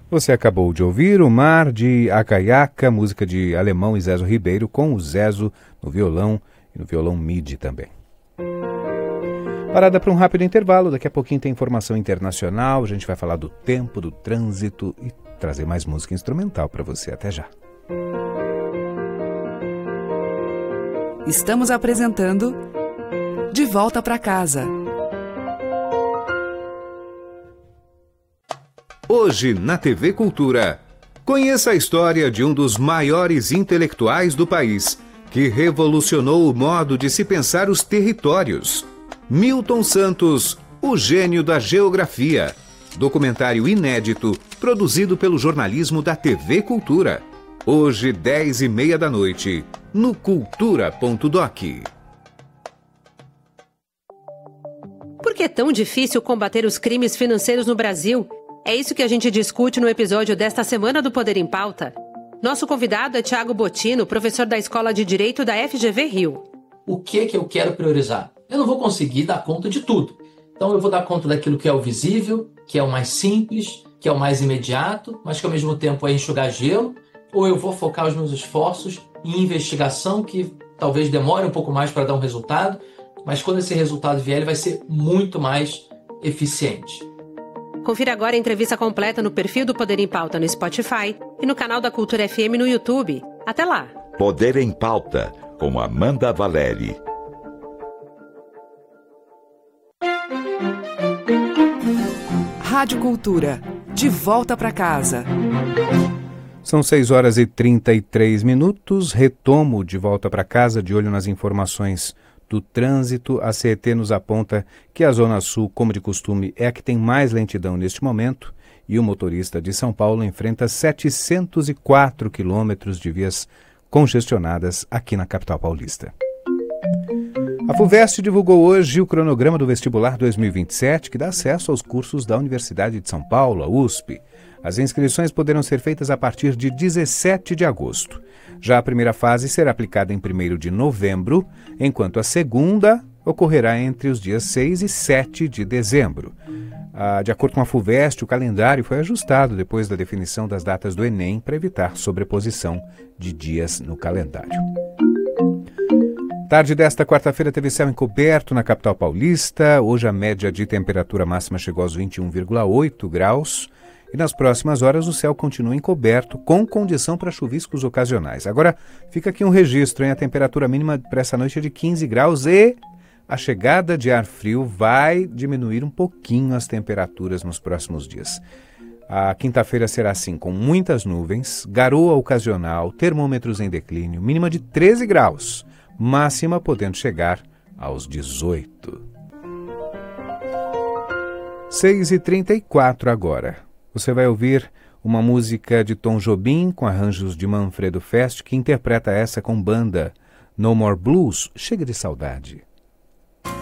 Você acabou de ouvir O Mar de Acaiaca, música de Alemão e Zezo Ribeiro, com o Zezo no violão e no violão MIDI também. Parada para um rápido intervalo, daqui a pouquinho tem informação internacional, a gente vai falar do tempo, do trânsito e trazer mais música instrumental para você. Até já. Estamos apresentando De Volta para Casa. Hoje na TV Cultura, conheça a história de um dos maiores intelectuais do país, que revolucionou o modo de se pensar os territórios. Milton Santos, o gênio da geografia. Documentário inédito, produzido pelo jornalismo da TV Cultura. Hoje, 10h30 no Cultura.doc. Por que é tão difícil combater os crimes financeiros no Brasil? É isso que a gente discute no episódio desta semana do Poder em Pauta. Nosso convidado é Thiago Bottino, professor da Escola de Direito da FGV Rio. O que eu quero priorizar? Eu não vou conseguir dar conta de tudo. Então eu vou dar conta daquilo que é o visível, que é o mais simples, que é o mais imediato, mas que ao mesmo tempo é enxugar gelo, ou eu vou focar os meus esforços em investigação, que talvez demore um pouco mais para dar um resultado, mas quando esse resultado vier, ele vai ser muito mais eficiente. Confira agora a entrevista completa no perfil do Poder em Pauta no Spotify e no canal da Cultura FM no YouTube. Até lá! Poder em Pauta, com Amanda Valeri. Rádio Cultura, de volta para casa. São 6h33, retomo De Volta para Casa, de olho nas informações do trânsito. A CET nos aponta que a Zona Sul, como de costume, é a que tem mais lentidão neste momento e o motorista de São Paulo enfrenta 704 quilômetros de vias congestionadas aqui na capital paulista. A FUVEST divulgou hoje o cronograma do vestibular 2027, que dá acesso aos cursos da Universidade de São Paulo, a USP. As inscrições poderão ser feitas a partir de 17 de agosto. Já a primeira fase será aplicada em 1º de novembro, enquanto a segunda ocorrerá entre os dias 6 e 7 de dezembro. De acordo com a FUVEST, o calendário foi ajustado depois da definição das datas do Enem para evitar sobreposição de dias no calendário. Tarde desta quarta-feira teve céu encoberto na capital paulista. Hoje a média de temperatura máxima chegou aos 21,8 graus. E nas próximas horas o céu continua encoberto, com condição para chuviscos ocasionais. Agora, fica aqui um registro, hein? A temperatura mínima para essa noite é de 15 graus e a chegada de ar frio vai diminuir um pouquinho as temperaturas nos próximos dias. A quinta-feira será assim, com muitas nuvens, garoa ocasional, termômetros em declínio, mínima de 13 graus, máxima podendo chegar aos 18. 6h34 agora. Você vai ouvir uma música de Tom Jobim com arranjos de Manfredo Fest, que interpreta essa com banda No More Blues, Chega de Saudade.